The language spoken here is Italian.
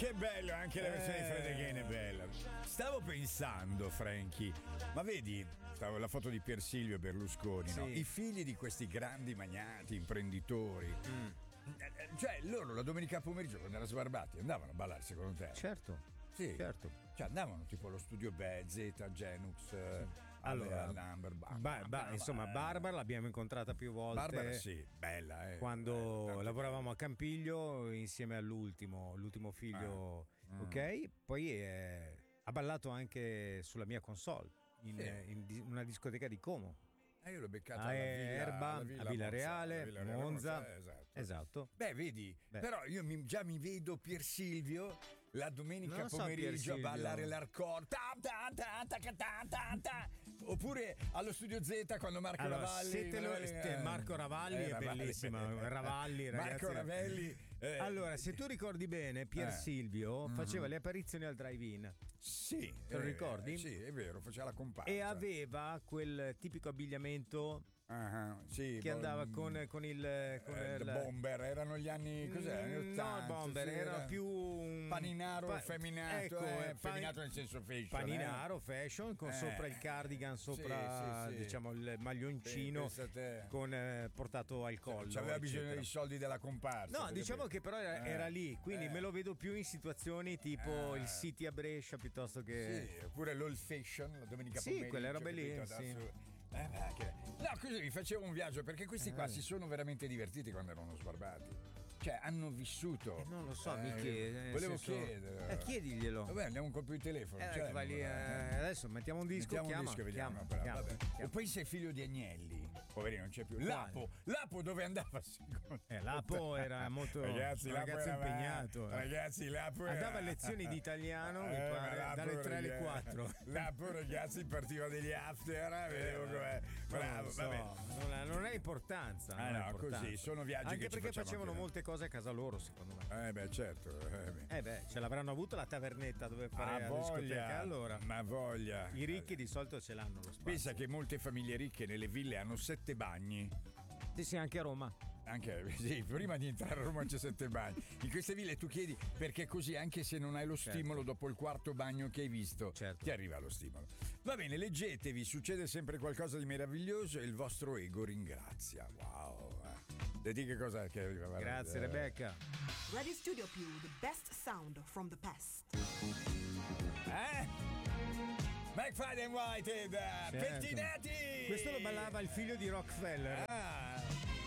Che bello, anche la versione di Fred Again è bella. Stavo pensando, Frankie, ma vedi, la foto di Pier Silvio Berlusconi, Sì. no? I figli di questi grandi magnati, imprenditori. Cioè, loro la domenica pomeriggio, quando erano sbarbati, andavano a ballare, secondo te? Certo. Sì. Certo. Cioè, andavano tipo allo studio Bad, Z, Genux, Allora, Number, insomma, Barbara l'abbiamo incontrata più volte. Barbara, sì, bella. Quando Tanto lavoravamo a Campiglio insieme all'ultimo figlio, ok? Poi ha ballato anche sulla mia console in una discoteca di Como. Io l'ho beccata A alla Erba, alla Villa a Villareale, Monza, Monza. Esatto. Beh, vedi, però io già mi vedo Pier Silvio la domenica pomeriggio a ballare l'hardcore. Oppure allo studio Z quando Marco Ravalli. Marco Ravalli è bellissimo. Ravalli, ragazzi. Marco Ravelli. Allora, se tu ricordi bene, Pier Silvio faceva le apparizioni al drive-in. Sì, te lo ricordi? Sì, è vero, faceva la comparsa. E aveva quel tipico abbigliamento sì, che andava con il bomber, erano gli anni cos'è? No, il bomber era più un paninaro effeminato, effeminato nel senso fashion. Paninaro fashion con sopra il cardigan, sopra sì. diciamo il maglioncino con portato al collo. C'aveva bisogno dei soldi della comparsa. No, diciamo che però era lì, quindi me lo vedo più in situazioni tipo il City a Brescia piuttosto che sì, oppure l'old fashion la domenica pomeriggio. Sì, quelle robe lì, sì. No, così mi facevo un viaggio perché questi qua si sono veramente divertiti quando erano sbarbati. Cioè, hanno vissuto. Non lo so, mi chiede. Volevo chiedere. Chiediglielo. Vabbè, andiamo un colpo di telefono. Vai lì, adesso mettiamo un disco. Vediamo. E poi sei figlio di Agnelli. Poverino, non c'è più. Lapo dove andava? Lapo era molto ragazzi, un ragazzo impegnato. Ragazzi, Lapo andava a lezioni di italiano, mi pare, dalle 3 alle 4. Lapo, ragazzi, partiva degli after. Vedevo com'è. Bravo, vabbè. Non ha importanza. No, così, sono viaggi anche che perché facevano molte cose a casa loro, secondo me. Certo. Ce l'avranno avuto la tavernetta dove fare la discoteca, allora. Ma voglia. I ricchi di solito ce l'hanno lo spazio. Pensa che molte famiglie ricche nelle ville hanno 7 bagni. Sì, anche a Roma. Prima di entrare a Roma c'è 7 bagni. In queste ville tu chiedi perché così anche se non hai lo stimolo dopo il quarto bagno che hai visto, ti arriva lo stimolo. Va bene, leggetevi, succede sempre qualcosa di meraviglioso e il vostro ego ringrazia. Wow. Vedi che cosa che arriva. Grazie Rebecca. Radio Studio Più, the best sound from the past. McFadden Whited, pettinati! Questo lo ballava il figlio di Rockefeller.